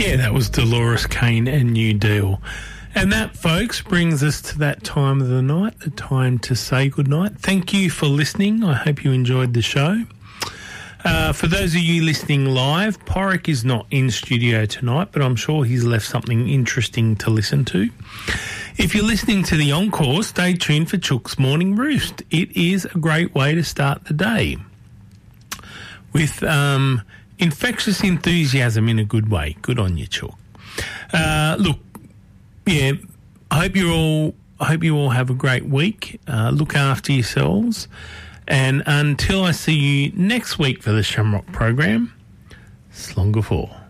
Yeah, that was Dolores Kane and New Deal. And that, folks, brings us to that time of the night, the time to say goodnight. Thank you for listening. I hope you enjoyed the show. For those of you listening live, Porrick is not in studio tonight, but I'm sure he's left something interesting to listen to. If you're listening to the encore, stay tuned for Chook's Morning Roost. It is a great way to start the day with infectious enthusiasm in a good way. Good on you, Chook. Look, yeah, I hope you all have a great week. Look after yourselves. And until I see you next week for the Shamrock program, Slonga 4.